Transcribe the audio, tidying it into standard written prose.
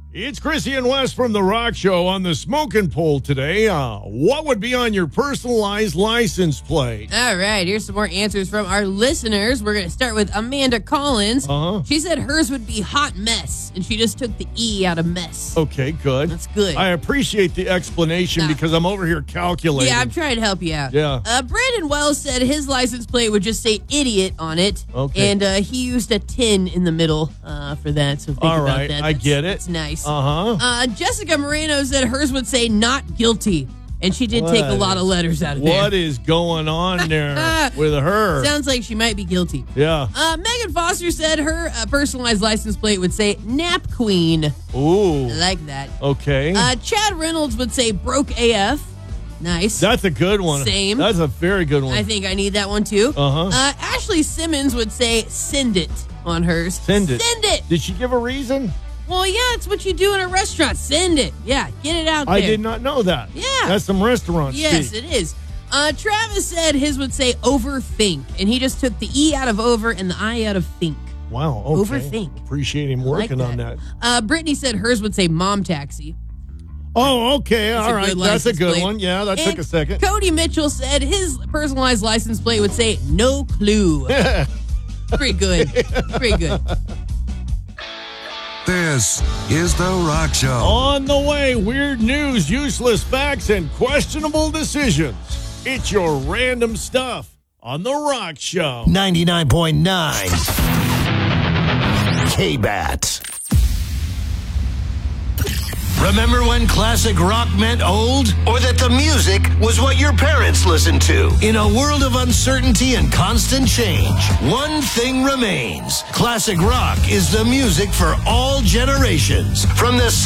It's Chrissy and Wes from The Rock Show on the Smoking Poll today. What would be on your personalized license plate? All right, here's some more answers from our listeners. We're going to start with Amanda Collins. She said hers would be hot mess, and she just took the E out of mess. Okay, good. That's good. I appreciate the explanation because I'm over here calculating. Yeah, I'm trying to help you out. Yeah. Brandon Wells said his license plate would just say idiot on it. Okay. And he used a 10 in the middle for that, so think All about right, that. I get it. That's nice. Uh-huh. Jessica Moreno said hers would say not guilty, and she did take a lot of letters out of there. What is going on there with her? Sounds like she might be guilty. Yeah. Megan Foster said her personalized license plate would say nap queen. Ooh. I like that. Okay. Chad Reynolds would say broke AF. Nice. That's a good one. Same. That's a very good one. I think I need that one too. Uh-huh. Ashley Simmons would say send it on hers. Send it. Send it. Did she give a reason? Well, yeah, it's what you do in a restaurant. Send it. Yeah, get it out there. I did not know that. Yeah. That's some restaurant Yes, speak. it is. Travis said his would say overthink, and he just took the E out of over and the I out of think. Wow. Okay. Overthink. Appreciate him working on that. Brittany said hers would say mom taxi. Oh, okay. All right. That's a good plate. one. Yeah, that took a second. Cody Mitchell said his personalized license plate would say no clue. Pretty good. Pretty good. This is The Rock Show. On the way, weird news, useless facts, and questionable decisions. It's your random stuff on The Rock Show. 99.9 K-Bat. Remember when classic rock meant old? Or that the music was what your parents listened to? In a world of uncertainty and constant change, one thing remains. Classic rock is the music for all generations. From the